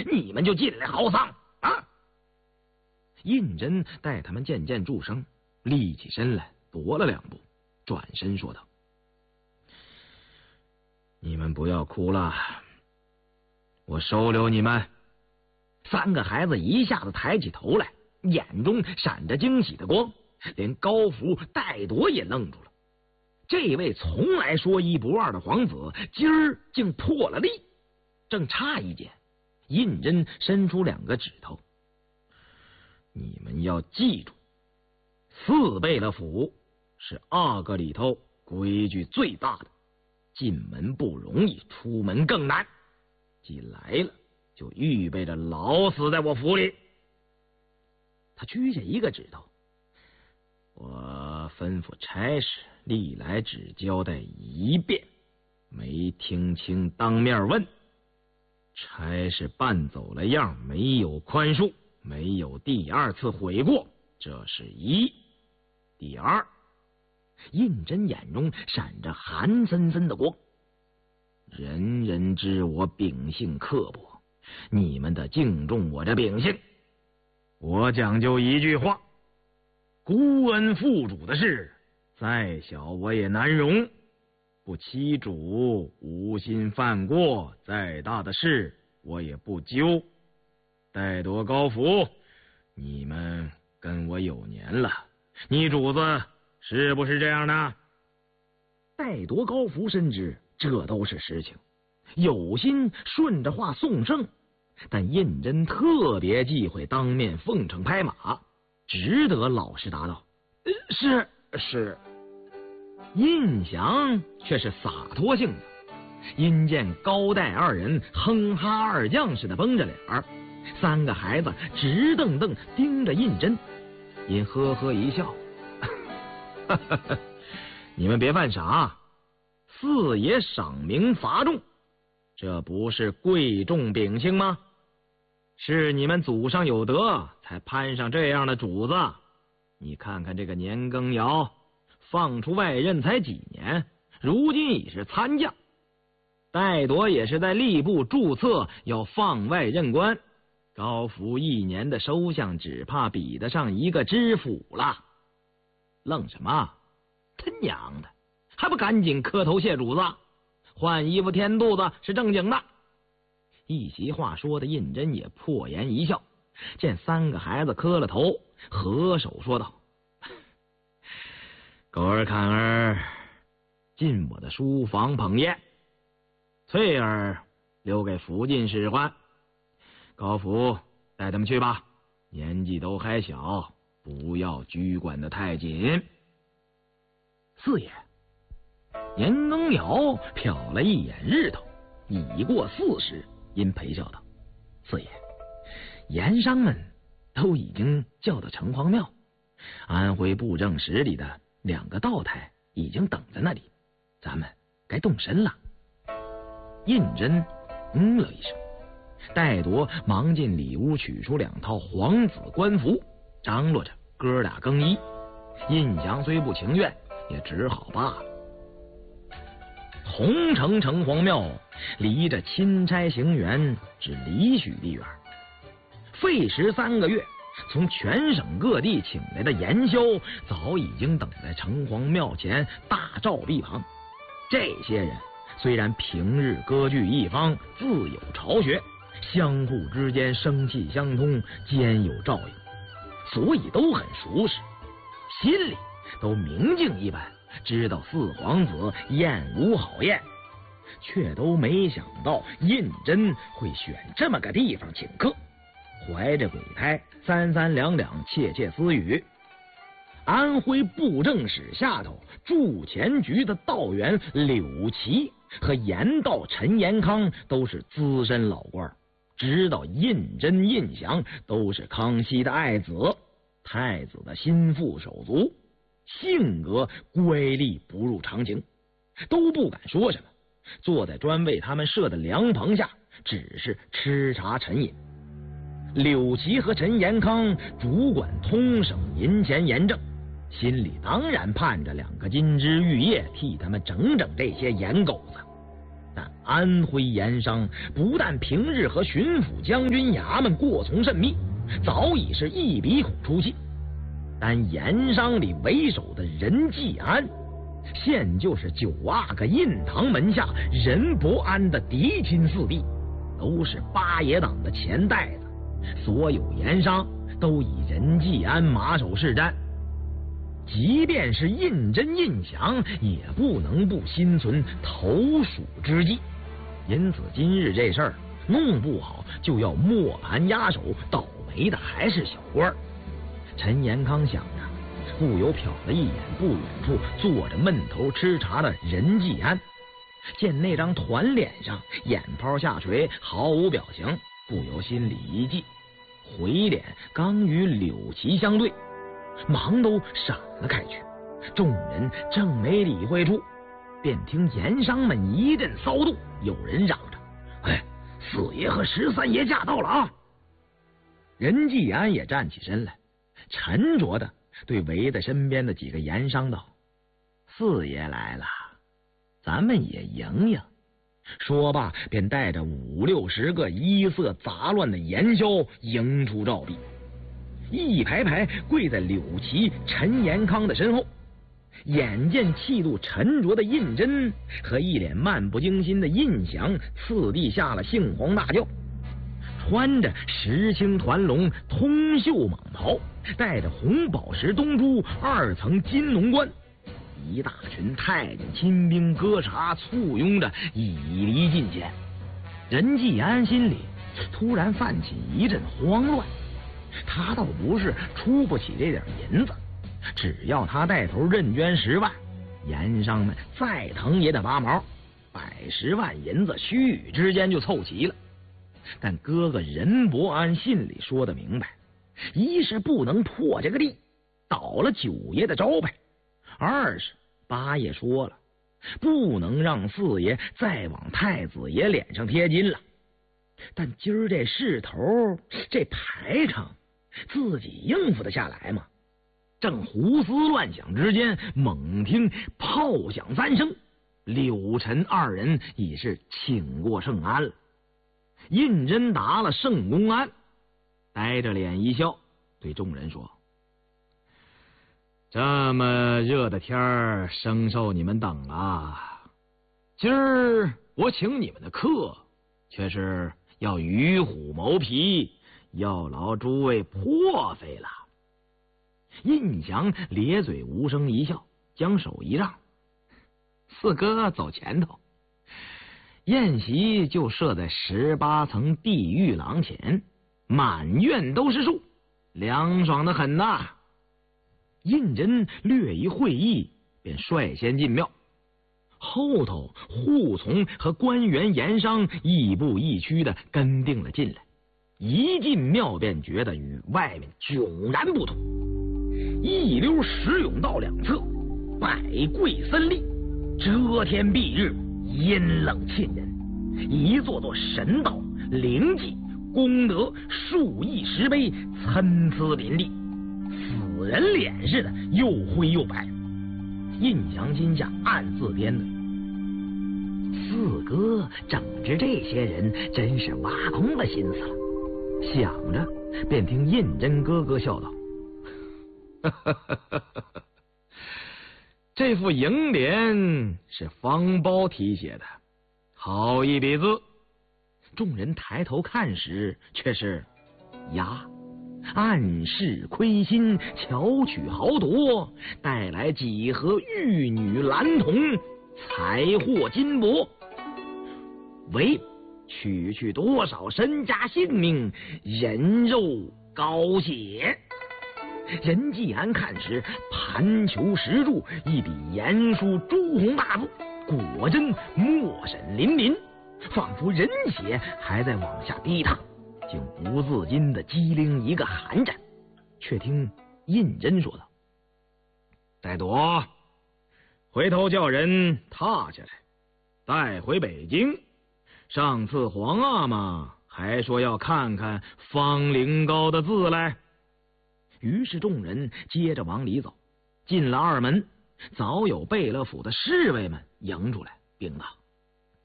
你们就进来嚎丧啊！胤禛待他们渐渐住声，立起身来，踱了2步，转身说道：“你们不要哭了，我收留你们。”3个孩子一下子抬起头来，眼中闪着惊喜的光，连高福、戴铎也愣住了。这位从来说一不二的皇子，今儿竟破了例。正诧异间，胤禛伸出2个指头：“你们要记住，4贝勒府是2个里头规矩最大的，进门不容易，出门更难。既来了，就预备着老死在我府里。”他举下1个指头：“我吩咐差事历来只交代1遍，没听清当面问。差事办走了样，没有宽恕，没有第2次悔过，这是1。第2，胤禛眼中闪着寒森森的光。人人知我秉性刻薄，你们得敬重我这秉性。我讲究一句话：孤恩负主的事，再小我也难容；不欺主，无心犯过，再大的事我也不揪。戴铎、高福，你们跟我有年了，你主子是不是这样的？戴铎、高福深知这都是实情，有心顺着话送圣，但胤禛特别忌讳当面奉承拍马，只得老实答道：“是。”胤祥却是洒脱性子，因见高戴2人哼哈2将似的绷着脸儿，3个孩子直瞪瞪盯着胤禛，因呵呵一笑：“你们别犯傻，4爷赏明罚重，这不是贵重秉性吗？是你们祖上有德，才攀上这样的主子。你看看这个年羹尧，放出外任才几年，如今已是参将。戴铎也是在吏部注册要放外任官，高福1年的收相，只怕比得上一个知府了。愣什么？他娘的，还不赶紧磕头谢主子，换衣服填肚子是正经的。”一席话说的胤禛也破颜一笑，见3个孩子磕了头，合手说道：“狗儿坎儿进我的书房捧宴，翠儿留给福晋使唤，高福带他们去吧，年纪都还小，不要拘管得太紧。”4爷，年羹尧瞟了一眼日头，已过40，因陪笑道：“4爷，盐商们都已经叫到城隍庙，安徽布政使里的2个道台已经等在那里，咱们该动身了。”胤禛了一声，戴铎忙进里屋取出2套皇子官服，张罗着哥俩更衣。胤祥虽不情愿，也只好罢了。洪城城隍庙离着钦差行辕只里许地远，费时3个月，从全省各地请来的盐枭早已经等在城隍庙前大照壁旁。这些人虽然平日割据一方，自有巢穴，相互之间生气相通，兼有照应，所以都很熟识，心里都明镜一般，知道4皇子宴无好宴，却都没想到胤禛会选这么个地方请客。怀着鬼胎，3两2窃窃私语。安徽布政使下头驻前局的道员柳琦和盐道陈延康都是资深老官，知道胤禛、胤祥都是康熙的爱子，太子的心腹手足，性格乖戾不入常情，都不敢说什么，坐在专为他们设的凉棚下，只是吃茶沉饮。柳琦和陈延康主管通省银钱盐政，心里当然盼着2个金枝玉叶替他们整整这些盐狗子，但安徽盐商不但平日和巡抚将军衙门过从甚密，早已是一鼻孔出气，但盐商里为首的任继安，现就是九阿哥印堂门下任伯安的嫡亲四弟，都是八爷党的前代子，所有盐商都以任继安马首是瞻。即便是胤禛、胤祥，也不能不心存投鼠之计。因此今日这事儿弄不好就要磨盘压手，倒霉的还是小官。陈延康想着，不由瞟了一眼不远处坐着闷头吃茶的任继安，见那张团脸上眼泡下垂，毫无表情，不由心里一悸，回脸刚与柳旗相对，忙都闪了开去。众人正没理会处，便听盐商们一阵骚动，有人嚷着：“哎，四爷和13爷驾到了啊！”任继安也站起身来，沉着的对围在身边的几个盐商道：“四爷来了，咱们也迎迎。”说罢，便带着50、60个衣色杂乱的盐枭迎出照壁，一排排跪在柳旗、陈延康的身后。眼见气度沉着的胤禛和一脸漫不经心的胤祥次第下了杏黄大轿，穿着石青团龙通袖蟒袍，戴着红宝石东珠2层金龙冠，一大群太监亲兵歌茶簇拥着以离近前。任继安心里突然泛起一阵慌乱，他倒不是出不起这点银子，只要他带头认捐10万，盐商们再疼也得拔毛，110万银子须臾之间就凑齐了。但哥哥任伯安信里说的明白，一是不能破这个地，倒了九爷的招牌；二是八爷说了，不能让四爷再往太子爷脸上贴金了。但今儿这势头，这排场，自己应付得下来吗？正胡思乱想之间，猛听炮响3声，柳陈2人已是请过圣安了。胤禛答了圣公安，呆着脸一笑，对众人说：“这么热的天儿，生受你们等了。今儿我请你们的客，却是要与虎谋皮，要劳诸位破费了。”胤祥咧嘴无声一笑，将手一让：“四哥走前头。”宴席就设在18层地狱廊前，满院都是树，凉爽的很呐。胤禛略一会意，便率先进庙，后头护从和官员盐商亦步亦趋的跟定了进来。一进庙便觉得与外面迥然不同，一溜石甬道两侧，百柜森立，遮天蔽日，阴冷沁人。一座座神道、灵迹、功德、数亿石碑参差林立，死人脸似的，又灰又白。胤祥心下暗自掂的，四哥整治这些人真是挖空了心思了。想着，便听胤禛哥哥笑道：“这副楹联是方包题写的，好一笔字。”众人抬头看时，却是呀，暗示亏心，巧取豪夺，带来几何玉女蓝铜，财货金帛，为取去多少身家性命，人肉膏血。任继安看时，盘球石柱，一笔严书朱红大字，果真墨沈淋淋，仿佛人血还在往下滴淌，竟不自禁的机灵一个寒颤。却听胤禛说道：“带躲，回头叫人踏下来，带回北京。上次皇阿玛还说要看看方灵高的字来。”于是众人接着往里走，进了2门，早有贝勒府的侍卫们迎出来，禀道：“